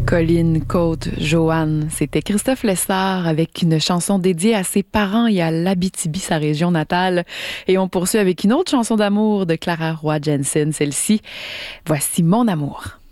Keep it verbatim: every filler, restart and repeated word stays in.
Colline, Côte, Joanne. C'était Christophe Lessard avec une chanson dédiée à ses parents et à l'Abitibi, sa région natale. Et on poursuit avec une autre chanson d'amour de Clara Roy Jensen, celle-ci. Voici Mon amour.